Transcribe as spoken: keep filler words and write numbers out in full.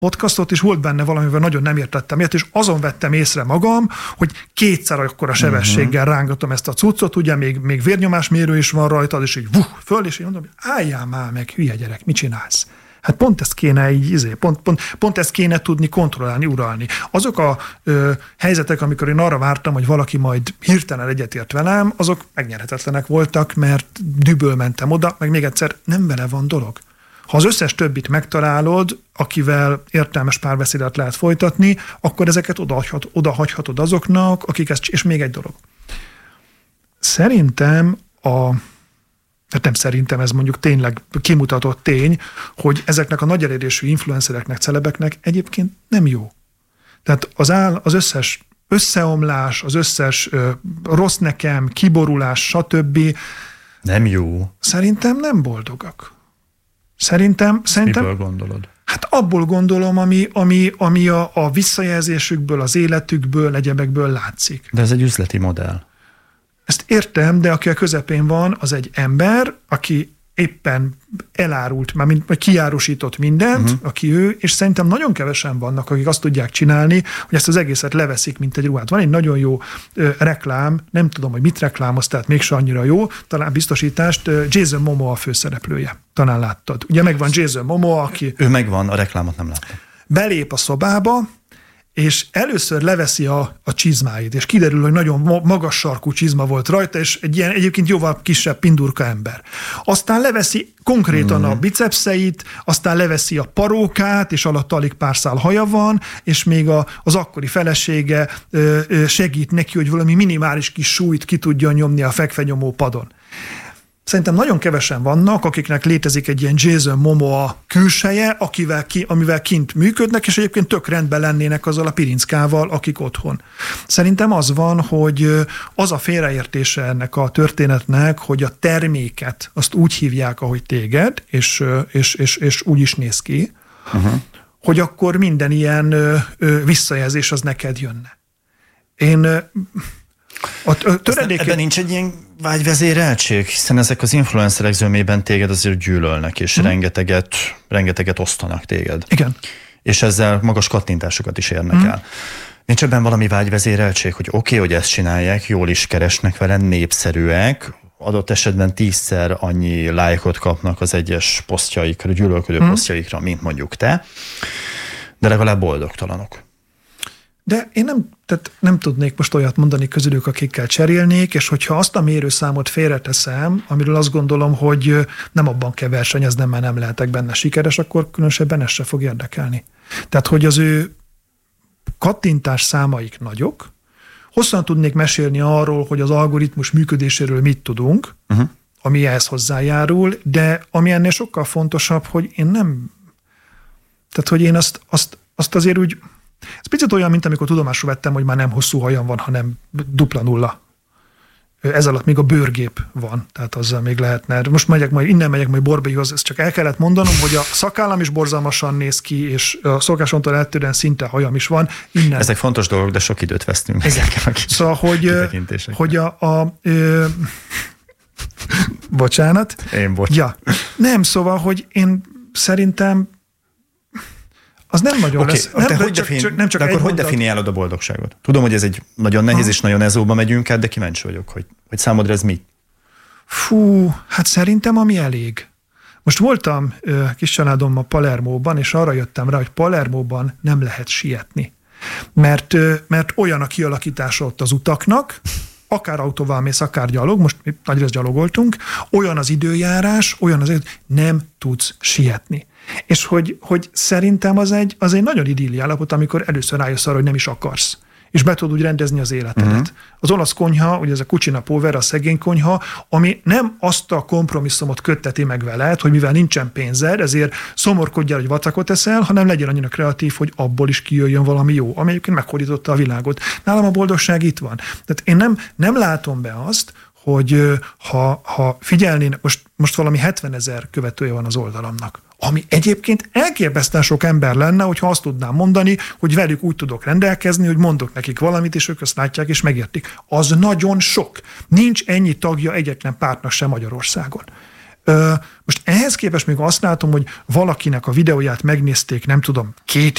podcastot, és volt benne valamivel nagyon nem értettem ért, és azon vettem észre magam, hogy kétszer akkora sebességgel rángatom ezt a cuccot, ugye még, még vérnyomásmérő is van rajta, és így vuh, föl, és én mondom, álljál már meg, hülye gyerek, mit csinálsz? Hát pont ezt kéne így, izé, pont, pont, pont ezt kéne tudni kontrollálni, uralni. Azok a ö, helyzetek, amikor én arra vártam, hogy valaki majd hirtelen egyetért velem, azok megnyerhetetlenek voltak, mert düböl mentem oda, meg még egyszer nem vele van dolog. Ha az összes többit megtalálod, akivel értelmes párbeszédet lehet folytatni, akkor ezeket odahagyhat, odahagyhatod azoknak, akik ezt, és még egy dolog. Szerintem a Hát nem szerintem, ez mondjuk tényleg kimutatott tény, hogy ezeknek a nagy elérésű influencereknek, celebeknek egyébként nem jó. Tehát az, áll, az összes összeomlás, az összes ö, rossz nekem, kiborulás, stb. Nem jó. Szerintem nem boldogak. Szerintem... szerintem miből gondolod? Hát abból gondolom, ami, ami, ami a, a visszajelzésükből, az életükből, egyebekből látszik. De ez egy üzleti modell. Ezt értem, de aki a közepén van, az egy ember, aki éppen elárult, már mind, vagy kiárusított mindent, uh-huh. aki ő, és szerintem nagyon kevesen vannak, akik azt tudják csinálni, hogy ezt az egészet leveszik, mint egy ruhát. Van egy nagyon jó ö, reklám, nem tudom, hogy mit reklámoz, tehát mégse annyira jó, talán biztosítást, ö, Jason Momoa a főszereplője. Talán láttad. Ugye megvan Jason Momoa, aki... Ő megvan, a reklámot nem láttam. Belép a szobába, és először leveszi a, a csizmáit, és kiderül, hogy nagyon magas sarkú csizma volt rajta, és egy ilyen egyébként jóval kisebb pindurka ember. Aztán leveszi konkrétan mm. a bicepszeit, aztán leveszi a parókát, és alatt alig pár szál haja van, és még a, az akkori felesége ö, ö, segít neki, hogy valami minimális kis súlyt ki tudjon nyomni a fekvenyomó padon. Szerintem nagyon kevesen vannak, akiknek létezik egy ilyen Jason Momoa külseje, akivel ki, amivel kint működnek, és egyébként tök rendben lennének azzal a pirinckával, akik otthon. Szerintem az van, hogy az a félreértése ennek a történetnek, hogy a terméket azt úgy hívják, ahogy téged, és, és, és, és úgy is néz ki, uh-huh. hogy akkor minden ilyen visszajelzés az neked jönne. Én... A töredéke... Ebben nincs egy ilyen vágyvezéreltség, hiszen ezek az influencerek zömében téged azért gyűlölnek, és hmm. rengeteget, rengeteget osztanak téged. Igen. És ezzel magas kattintásokat is érnek hmm. el. Nincs ebben valami vágyvezéreltség, hogy oké, okay, hogy ezt csinálják, jól is keresnek vele, népszerűek, adott esetben tízszer annyi lájkot kapnak az egyes posztjaikra, gyűlölködő hmm. posztjaikra, mint mondjuk te, de legalább boldogtalanok. De én nem, tehát nem tudnék most olyat mondani közülük, akikkel cserélnék, és hogyha azt a mérőszámot félreteszem, amiről azt gondolom, hogy nem abban kell versenyeznem, mert nem lehetek benne sikeres, akkor különösebben ez se fog érdekelni. Tehát, hogy az ő kattintás számaik nagyok, hosszan tudnék mesélni arról, hogy az algoritmus működéséről mit tudunk, uh-huh. ami ehhez hozzájárul, de ami ennél sokkal fontosabb, hogy én nem, tehát, hogy én azt, azt, azt azért úgy, ez picit olyan, mint amikor tudomásul vettem, hogy már nem hosszú hajam van, hanem dupla nulla. Ez alatt még a bőrgép van, tehát azzal még lehetne. Most megyek majd, innen megyek majd Borbélyhoz, ezt csak el kellett mondanom, hogy a szakállam is borzalmasan néz ki, és a szokásomtól eltérően szinte hajam is van. Innen. Ezek fontos dolgok, de sok időt vesztünk. Ezek. Szóval, hogy, hogy a... a ö, bocsánat. Én bocs. Ja. Nem, szóval, hogy én szerintem az nem nagyon okay, lesz. Nem, te de hogy csak, defini- csak, nem csak de akkor hogy mondat. definiálod a boldogságot? Tudom, hogy ez egy nagyon nehéz ha. és nagyon ezóba megyünk át, de kíváncsi vagyok, hogy, hogy számodra ez mi? Fú, hát szerintem ami elég. Most voltam ö, kis családommal Palermóban, és arra jöttem rá, hogy Palermóban nem lehet sietni. Mert, ö, mert olyan a kialakítása ott az utaknak, akár autóval mész, akár gyalog, most mi nagy részt gyalogoltunk, olyan az időjárás, olyan az, nem tudsz sietni. És hogy, hogy szerintem az egy, az egy nagyon idilli állapot, amikor először rájössz arra, hogy nem is akarsz. És be tudod úgy rendezni az életedet. Uh-huh. Az olasz konyha, ugye ez a cucina povera, a szegény konyha, ami nem azt a kompromisszumot kötteti meg veled, hogy mivel nincsen pénzed, ezért szomorkodjál, hogy vacakot eszel, hanem legyen annyira kreatív, hogy abból is kijöjjön valami jó, ami egyébként meghódította a világot. Nálam a boldogság itt van. Tehát én nem, nem látom be azt, hogy ha, ha figyelnének, most, most valami hetvenezer követője van az oldalamnak, ami egyébként elképesztően sok ember lenne, hogyha azt tudnám mondani, hogy velük úgy tudok rendelkezni, hogy mondok nekik valamit, és ők azt látják, és megértik. Az nagyon sok. Nincs ennyi tagja egyetlen pártnak sem Magyarországon. Most ehhez képest még azt látom, hogy valakinek a videóját megnézték, nem tudom, két